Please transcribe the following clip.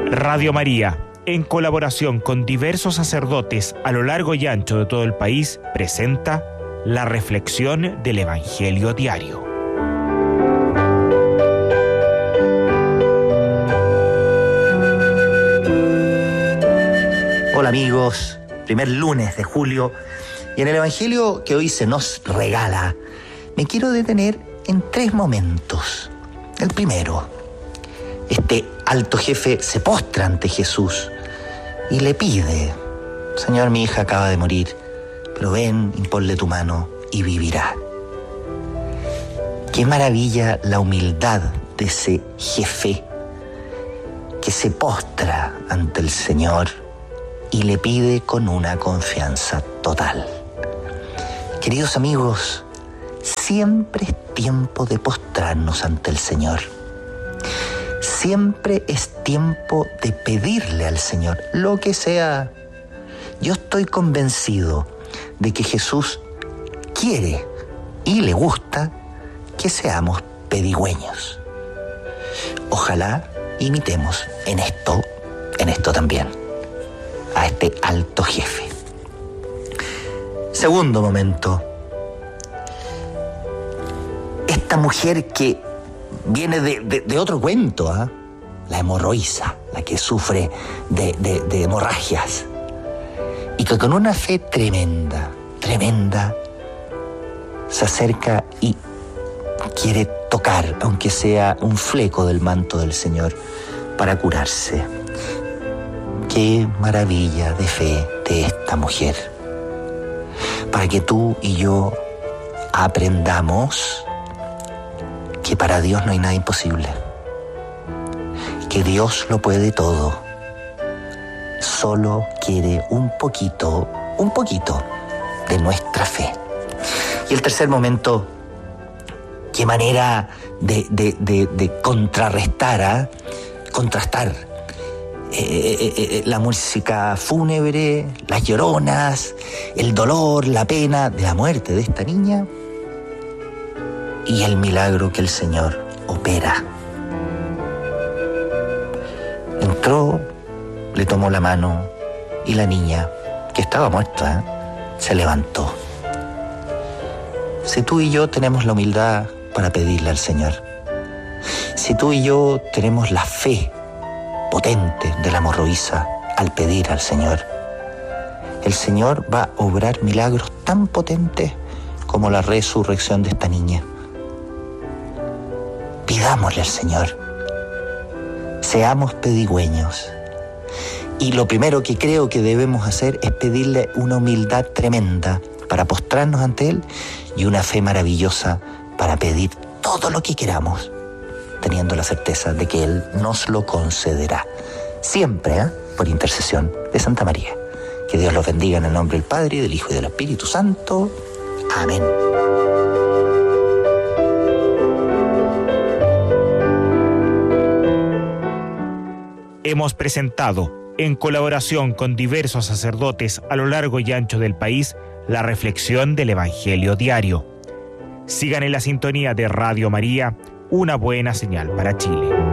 Radio María, en colaboración con diversos sacerdotes a lo largo y ancho de todo el país, presenta la reflexión del Evangelio diario. Hola amigos, primer lunes de julio, y en el Evangelio que hoy se nos regala, me quiero detener en 3 momentos. El primero, este alto jefe se postra ante Jesús y le pide: Señor, mi hija acaba de morir, pero ven, imponle tu mano y vivirá. Qué maravilla la humildad de ese jefe que se postra ante el Señor y le pide con una confianza total. Queridos amigos, siempre es tiempo de postrarnos ante el Señor. Siempre es tiempo de pedirle al Señor lo que sea. Yo estoy convencido de que Jesús quiere y le gusta que seamos pedigüeños. Ojalá imitemos en esto también a este alto jefe. Segundo momento, esta mujer que viene de otro cuento, la hemorroísa, la que sufre de hemorragias, y que con una fe tremenda, se acerca y quiere tocar, aunque sea un fleco del manto del Señor, para curarse. Qué maravilla de fe de esta mujer, para que tú y yo aprendamos que para Dios no hay nada imposible, que Dios lo puede todo, solo quiere un poquito de nuestra fe. Y el tercer momento, qué manera de contrastar la música fúnebre, las lloronas, el dolor, la pena de la muerte de esta niña y el milagro que el Señor opera. Entró, le tomó la mano y la niña, que estaba muerta, se levantó. Si tú y yo tenemos la humildad para pedirle al Señor, si tú y yo tenemos la fe potente de la hemorroísa al pedir al Señor, el Señor va a obrar milagros tan potentes como la resurrección de esta niña. Pidámosle al Señor, seamos pedigüeños. Y lo primero que creo que debemos hacer es pedirle una humildad tremenda para postrarnos ante Él y una fe maravillosa para pedir todo lo que queramos, teniendo la certeza de que Él nos lo concederá. Siempre, por intercesión de Santa María. Que Dios los bendiga en el nombre del Padre, del Hijo y del Espíritu Santo. Amén. Hemos presentado, en colaboración con diversos sacerdotes a lo largo y ancho del país, la reflexión del Evangelio diario. Sigan en la sintonía de Radio María, una buena señal para Chile.